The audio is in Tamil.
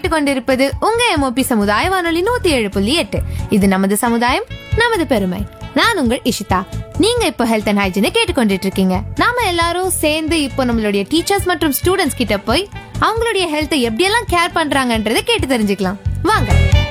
கேட்டுக்கொண்டிருப்பது உங்க MOP சமுதாய வானொலி 107.8. இது நமது சமுதாயம் நமது பெருமை. நான் உங்கள் இஷிதா. நீங்க இப்போ ஹெல்த் அண்ட் ஹைஜீனை கேட்டுக்கொண்டிட்டு இருக்கீங்க. நாம எல்லாரும் சேர்ந்து இப்போ நம்மளுடைய டீச்சர்ஸ் மற்றும் ஸ்டூடெண்ட்ஸ் கிட்ட போய் அவங்களுடைய ஹெல்த்தை எப்படியெல்லாம் கேர் பண்றாங்கன்றதை கேட்டு தெரிஞ்சுக்கலாம். வாங்க.